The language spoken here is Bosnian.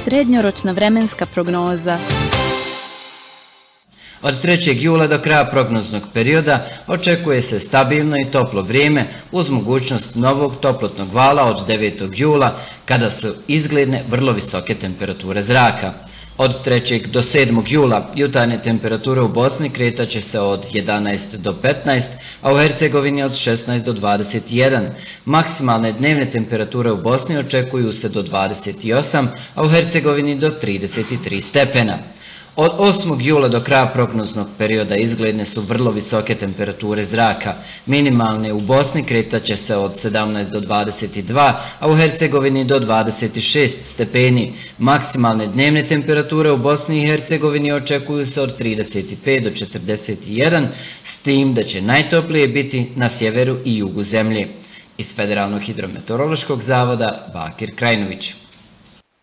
Srednjoročna vremenska prognoza. Od 3. jula do kraja prognoznog perioda očekuje se stabilno i toplo vrijeme uz mogućnost novog toplotnog vala od 9. jula kada su izgledne vrlo visoke temperature zraka. Od 3. do 7. jula jutarnje temperature u Bosni kretat će se od 11 do 15, a u Hercegovini od 16 do 21. Maksimalne dnevne temperature u Bosni očekuju se do 28, a u Hercegovini do 33 stepena. Od 8. jula do kraja prognoznog perioda izgledne su vrlo visoke temperature zraka. Minimalne u Bosni kretat će se od 17 do 22, a u Hercegovini do 26 stepeni. Maksimalne dnevne temperature u Bosni i Hercegovini očekuju se od 35 do 41, s tim da će najtoplije biti na sjeveru i jugu zemlje. Iz Federalnog hidrometeorološkog zavoda Bakir Krajnović.